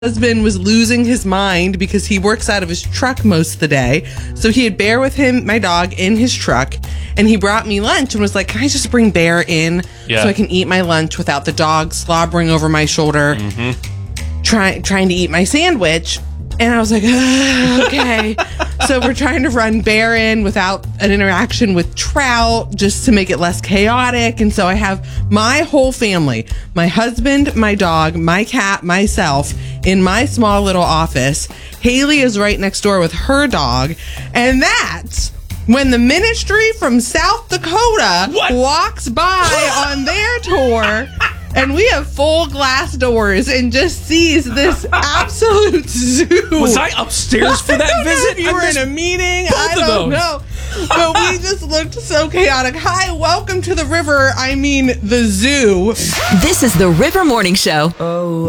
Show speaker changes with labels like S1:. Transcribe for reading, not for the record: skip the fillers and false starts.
S1: husband was losing his mind because he works out of his truck most of the day. So he had Bear with him, my dog, in his truck, and he brought me lunch and was like, can I just bring Bear in so I can eat my lunch without the dog slobbering over my shoulder, trying to eat my sandwich? And I was like, okay. So we're trying to run Bear in without an interaction with Trout just to make it less chaotic. And so I have my whole family, my husband, my dog, my cat, myself in my small little office. Haley is right next door with her dog. And that's when the ministry from South Dakota walks by on their tour. And we have full glass doors and just sees this absolute zoo.
S2: Was I upstairs for that visit?
S1: You were in a meeting. I don't know. But we just looked so chaotic. Hi, welcome to the river. I mean, the zoo.
S3: This is the River Morning Show. Oh.